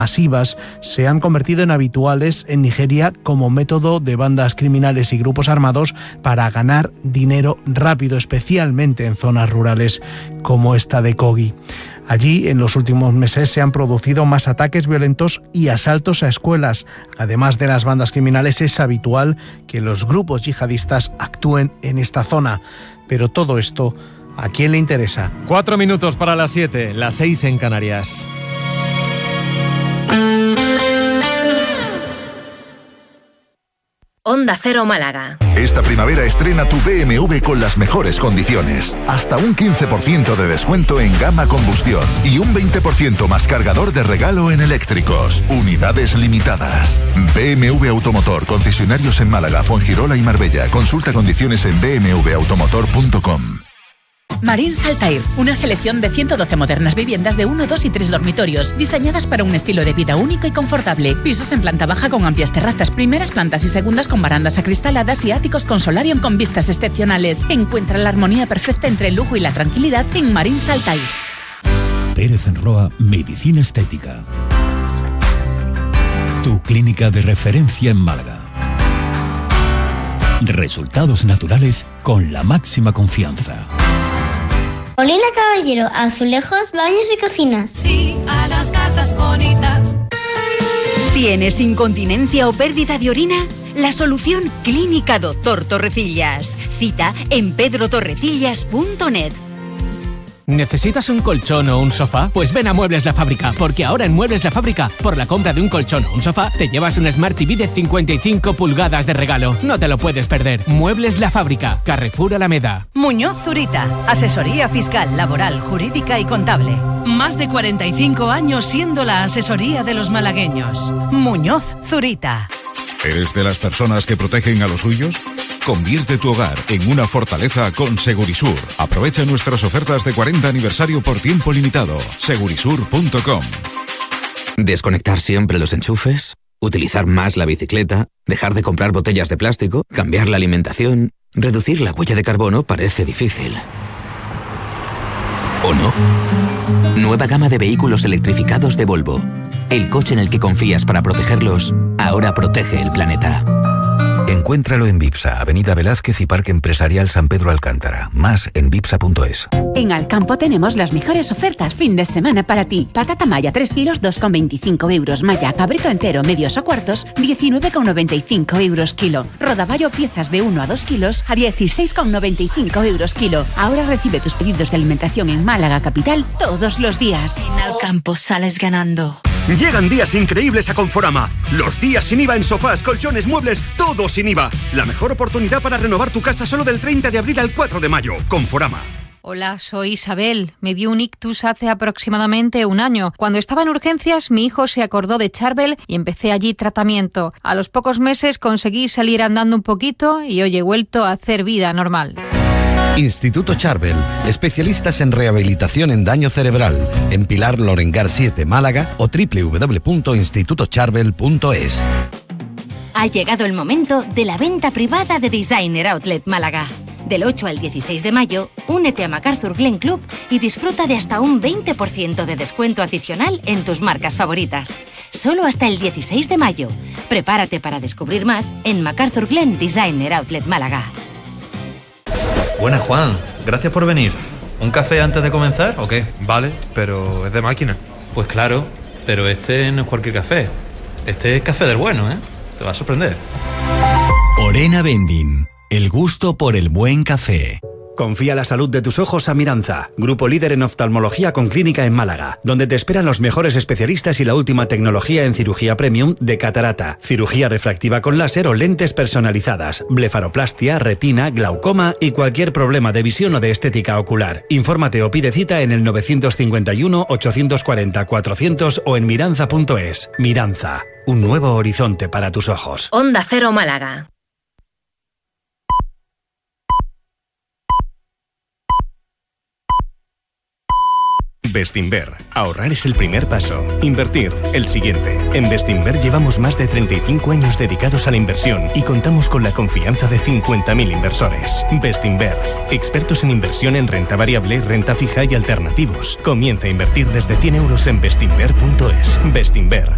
masivas se han convertido en habituales en Nigeria como método de bandas criminales y grupos armados para ganar dinero rápido, especialmente en zonas rurales como esta de Kogi. Allí, en los últimos meses, se han producido más ataques violentos y asaltos a escuelas. Además de las bandas criminales, es habitual que los grupos yihadistas actúen en esta zona. Pero todo esto, ¿a quién le interesa? 4 minutos para las 7, las 6 en Canarias. Onda Cero Málaga. Esta primavera estrena tu BMW con las mejores condiciones. Hasta un 15% de descuento en gama combustión y un 20% más cargador de regalo en eléctricos. Unidades limitadas. BMW Automotor, concesionarios en Málaga, Fuengirola y Marbella. Consulta condiciones en bmwautomotor.com. Marins Altair, una selección de 112 modernas viviendas de 1, 2 y 3 dormitorios, diseñadas para un estilo de vida único y confortable. Pisos en planta baja con amplias terrazas, primeras plantas y segundas con barandas acristaladas y áticos con solarium con vistas excepcionales. Encuentra la armonía perfecta entre el lujo y la tranquilidad en Marins Altair. Pérez en Roa, Medicina Estética. Tu clínica de referencia en Málaga. Resultados naturales con la máxima confianza. Molina Caballero, azulejos, baños y cocinas. Sí, a las casas bonitas. ¿Tienes incontinencia o pérdida de orina? La solución, Clínica Doctor Torrecillas. Cita en pedrotorrecillas.net. ¿Necesitas un colchón o un sofá? Pues ven a Muebles La Fábrica, porque ahora en Muebles La Fábrica, por la compra de un colchón o un sofá, te llevas un Smart TV de 55 pulgadas de regalo. No te lo puedes perder. Muebles La Fábrica, Carrefour Alameda. Muñoz Zurita, asesoría fiscal, laboral, jurídica y contable. Más de 45 años siendo la asesoría de los malagueños. Muñoz Zurita. ¿Eres de las personas que protegen a los suyos? Convierte tu hogar en una fortaleza con Segurisur. Aprovecha nuestras ofertas de 40 aniversario por tiempo limitado. Segurisur.com. Desconectar siempre los enchufes, utilizar más la bicicleta, dejar de comprar botellas de plástico, cambiar la alimentación, reducir la huella de carbono parece difícil. ¿O no? Nueva gama de vehículos electrificados de Volvo. El coche en el que confías para protegerlos, ahora protege el planeta. Encuéntralo en Vipsa, Avenida Velázquez y Parque Empresarial San Pedro Alcántara. Más en vipsa.es. En Alcampo tenemos las mejores ofertas fin de semana para ti. Patata maya 3 kilos, 2,25 euros. Maya cabrito entero, medios o cuartos, 19,95 euros kilo. Rodaballo piezas de 1 a 2 kilos a 16,95 euros kilo. Ahora recibe tus pedidos de alimentación en Málaga Capital todos los días. En Alcampo sales ganando. Llegan días increíbles a Conforama. Los días sin IVA en sofás, colchones, muebles, todo sin IVA. La mejor oportunidad para renovar tu casa solo del 30 de abril al 4 de mayo. Conforama. Hola, soy Isabel. Me dio un ictus hace aproximadamente un año. Cuando estaba en urgencias, mi hijo se acordó de Charbel y empecé allí tratamiento. A los pocos meses conseguí salir andando un poquito y hoy he vuelto a hacer vida normal. Instituto Charbel, especialistas en rehabilitación en daño cerebral, en Pilar Lorengar 7, Málaga o www.institutocharbel.es. Ha llegado el momento de la venta privada de Designer Outlet Málaga. Del 8 al 16 de mayo, únete a MacArthur Glen Club y disfruta de hasta un 20% de descuento adicional en tus marcas favoritas. Solo hasta el 16 de mayo. Prepárate para descubrir más en MacArthur Glen Designer Outlet Málaga. Buenas, Juan. Gracias por venir. ¿Un café antes de comenzar o qué? Vale, pero es de máquina. Pues claro, pero este no es cualquier café. Este es café del bueno, ¿eh? Te va a sorprender. Orena Vending. El gusto por el buen café. Confía la salud de tus ojos a Miranza, grupo líder en oftalmología con clínica en Málaga, donde te esperan los mejores especialistas y la última tecnología en cirugía premium de catarata, cirugía refractiva con láser o lentes personalizadas, blefaroplastia, retina, glaucoma y cualquier problema de visión o de estética ocular. Infórmate o pide cita en el 951 840 400 o en miranza.es. Miranza, un nuevo horizonte para tus ojos. Onda Cero Málaga. Bestinver. Ahorrar es el primer paso. Invertir, el siguiente. En Bestinver llevamos más de 35 años dedicados a la inversión y contamos con la confianza de 50.000 inversores. Bestinver. Expertos en inversión en renta variable, renta fija y alternativos. Comienza a invertir desde 100 euros en bestinver.es. Bestinver.